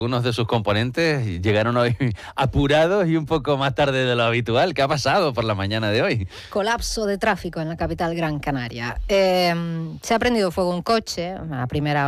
Algunos de sus componentes llegaron hoy apurados y un poco más tarde de lo habitual. ¿Qué ha pasado por la mañana de hoy? Colapso de tráfico en la capital Gran Canaria. Se ha prendido fuego un coche a primera